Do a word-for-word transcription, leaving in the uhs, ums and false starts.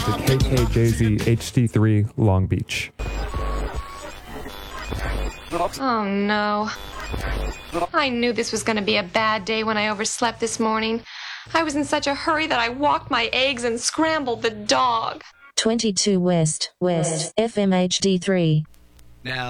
to K K J Z H D three Long Beach. Oh no. I knew this was going to be a bad day when I overslept this morning. I was in such a hurry that I walked my eggs and scrambled the dog. twenty-two West, West, F M H D three. Now,